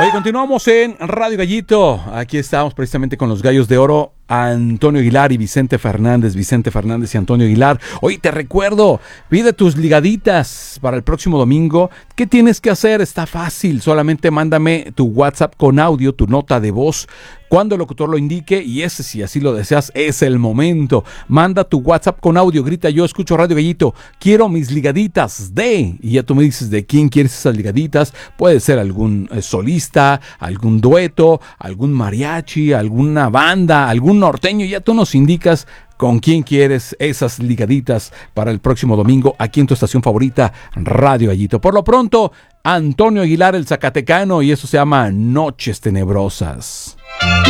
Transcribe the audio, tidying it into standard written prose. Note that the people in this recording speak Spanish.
Oye, continuamos en Radio Gallito. Aquí estamos precisamente con los Gallos de Oro, Antonio Aguilar y Vicente Fernández y Antonio Aguilar. Oye, te recuerdo, pide tus ligaditas para el próximo domingo. ¿Qué tienes que hacer? Está fácil, solamente mándame tu WhatsApp con audio, tu nota de voz, cuando el locutor lo indique, y ese, si así lo deseas, es el momento. Manda tu WhatsApp con audio, grita: yo escucho Radio Gallito, quiero mis ligaditas de... Y ya tú me dices de quién quieres esas ligaditas. Puede ser algún solista, algún dueto, algún mariachi, alguna banda, algún norteño. Ya tú nos indicas con quién quieres esas ligaditas para el próximo domingo aquí en tu estación favorita, Radio Gallito. Por lo pronto, Antonio Aguilar, el Zacatecano, y eso se llama Noches Tenebrosas.